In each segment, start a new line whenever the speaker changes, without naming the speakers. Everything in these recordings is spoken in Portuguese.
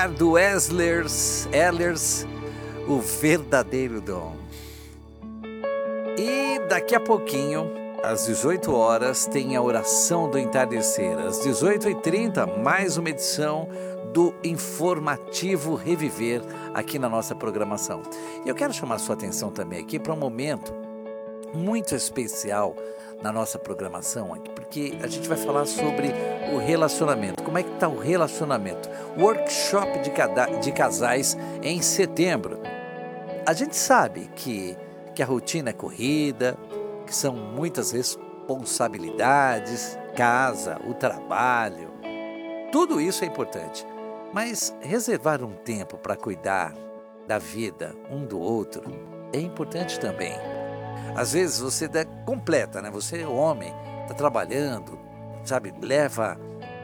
do Ehlers, o verdadeiro dom. E daqui a pouquinho, às 18 horas, tem a oração do entardecer. Às 18h30, mais uma edição do Informativo Reviver aqui na nossa programação. E eu quero chamar a sua atenção também aqui para um momento muito especial na nossa programação, porque a gente vai falar sobre o relacionamento. Como é que está o relacionamento? Workshop de casais em setembro. A gente sabe que a rotina é corrida, que são muitas responsabilidades, casa, o trabalho, tudo isso é importante. Mas reservar um tempo para cuidar da vida um do outro é importante também. Às vezes você completa, né? Você, homem, está trabalhando, sabe, leva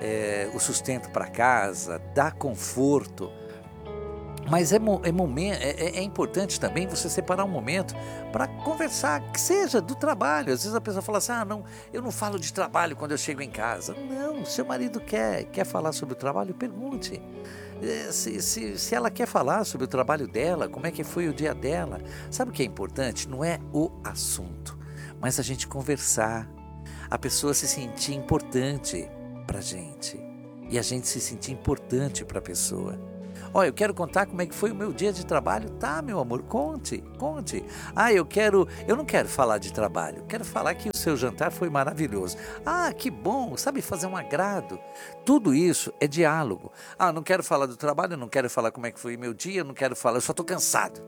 o sustento para casa, dá conforto. Mas é importante também você separar um momento para conversar, que seja do trabalho. Às vezes a pessoa fala assim, não, eu não falo de trabalho quando eu chego em casa. Não, seu marido quer falar sobre o trabalho, pergunte. Se ela quer falar sobre o trabalho dela, como é que foi o dia dela. Sabe o que é importante? Não é o assunto, mas a gente conversar, a pessoa se sentir importante para a gente e a gente se sentir importante para a pessoa. Olha, eu quero contar como é que foi o meu dia de trabalho. Tá, meu amor, conte. Eu não quero falar de trabalho, quero falar que o seu jantar foi maravilhoso. Que bom, sabe, fazer um agrado. Tudo isso é diálogo. Não quero falar do trabalho, não quero falar como é que foi o meu dia, não quero falar, eu só estou cansado,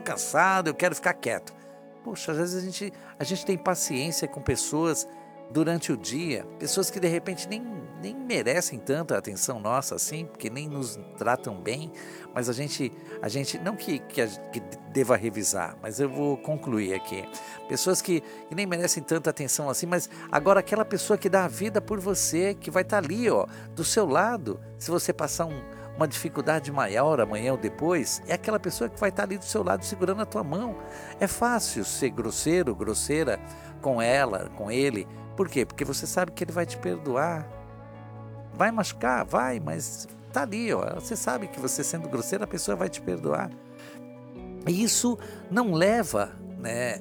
eu quero ficar quieto. Poxa, às vezes a gente tem paciência com pessoas durante o dia, pessoas que de repente nem merecem tanta atenção nossa assim, porque nem nos tratam bem, mas a gente não que deva revisar, mas eu vou concluir aqui. Pessoas que nem merecem tanta atenção assim, mas agora aquela pessoa que dá a vida por você, que vai estar ali, do seu lado, se você passar uma dificuldade maior amanhã ou depois, é aquela pessoa que vai estar ali do seu lado segurando a tua mão. É fácil ser grosseiro, grosseira com ela, com ele. Por quê? Porque você sabe que ele vai te perdoar. Vai machucar? Vai, mas tá ali, Você sabe que você sendo grosseiro, a pessoa vai te perdoar. E isso não leva, né,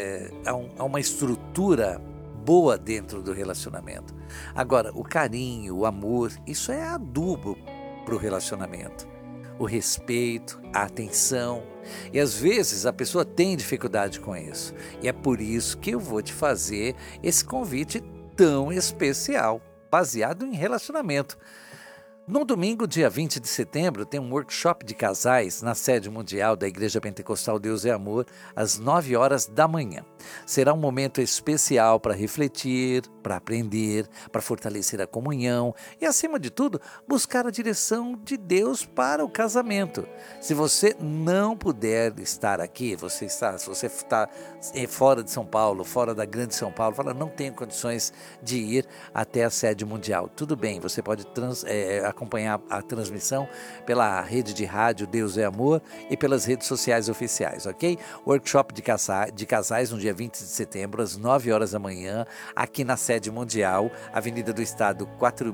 a uma estrutura boa dentro do relacionamento. Agora, o carinho, o amor, isso é adubo para o relacionamento. O respeito, a atenção. E às vezes a pessoa tem dificuldade com isso. E é por isso que eu vou te fazer esse convite tão especial, baseado em relacionamento. No domingo, dia 20 de setembro, tem um workshop de casais na sede mundial da Igreja Pentecostal Deus é Amor, às 9 horas da manhã. Será um momento especial para refletir, para aprender, para fortalecer a comunhão e, acima de tudo, buscar a direção de Deus para o casamento. Se você não puder estar aqui, se você está fora de São Paulo, fora da grande São Paulo, não tenho condições de ir até a sede mundial. Tudo bem, você pode acompanhar a transmissão pela rede de rádio Deus é Amor e pelas redes sociais oficiais, ok? Workshop de casais no dia 20 de setembro, às 9 horas da manhã, aqui na sede mundial, Avenida do Estado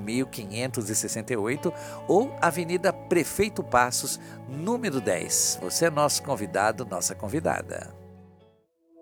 4568 ou Avenida Prefeito Passos, número 10. Você é nosso convidado, nossa convidada.